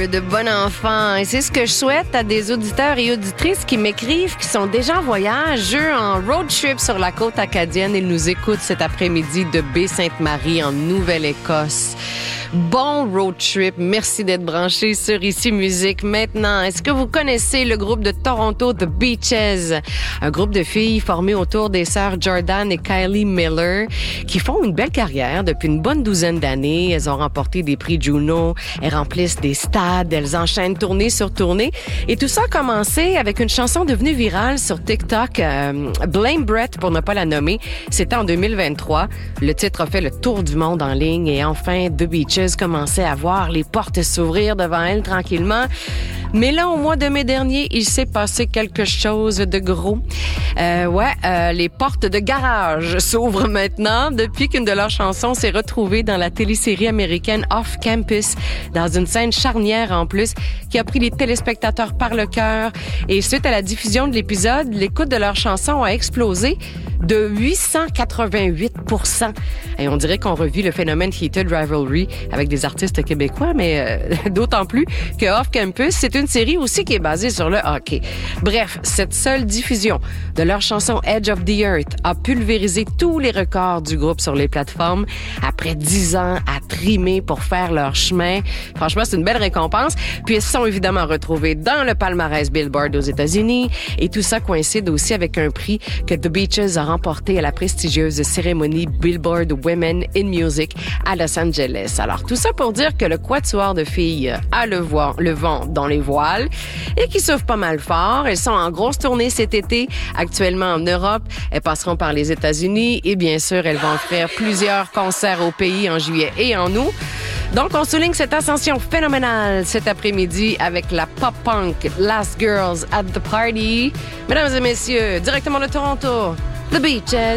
de bon enfant. Et c'est ce que je souhaite à des auditeurs et auditrices qui m'écrivent, qui sont déjà en voyage, en road trip sur la côte acadienne. Ils nous écoutent cet après-midi de Baie-Sainte-Marie en Nouvelle-Écosse. Bon road trip. Merci d'être branchés sur Ici Musique. Maintenant, est-ce que vous connaissez le groupe de Toronto The Beaches? Un groupe de filles formé autour des sœurs Jordan et Kylie Miller qui font une belle carrière depuis une bonne douzaine d'années. Elles ont remporté des prix Juno. Elles remplissent des stades. Elles enchaînent tournée sur tournée. Et tout ça a commencé avec une chanson devenue virale sur TikTok. Blame Brett, pour ne pas la nommer. C'était en 2023. Le titre a fait le tour du monde en ligne et enfin, The Beaches commençait à voir les portes s'ouvrir devant elle tranquillement. Mais là, au mois de mai dernier, il s'est passé quelque chose de gros. Les portes de garage s'ouvrent maintenant depuis qu'une de leurs chansons s'est retrouvée dans la télésérie américaine Off Campus, dans une scène charnière en plus, qui a pris les téléspectateurs par le cœur. Et suite à la diffusion de l'épisode, l'écoute de leur chanson a explosé de 888%. Et on dirait qu'on revit le phénomène Heated Rivalry avec des artistes québécois, mais d'autant plus que Off Campus, c'est une série aussi qui est basée sur le hockey. Bref, cette seule diffusion de leur chanson Edge of the Earth a pulvérisé tous les records du groupe sur les plateformes. Après 10 ans à trimer pour faire leur chemin, franchement, c'est une belle récompense. Puis elles se sont évidemment retrouvées dans le palmarès Billboard aux États-Unis. Et tout ça coïncide aussi avec un prix que The Beaches a remporté à la prestigieuse cérémonie Billboard Women in Music à Los Angeles. Alors, tout ça pour dire que le quatuor de filles a le vent dans les voiles et qui souffrent pas mal fort. Elles sont en grosse tournée cet été, actuellement en Europe. Elles passeront par les États-Unis et bien sûr, elles vont offrir plusieurs concerts au pays en juillet et en août. Donc, on souligne cette ascension phénoménale cet après-midi avec la pop-punk Last Girls at the Party. Mesdames et messieurs, directement de Toronto, The Beaches.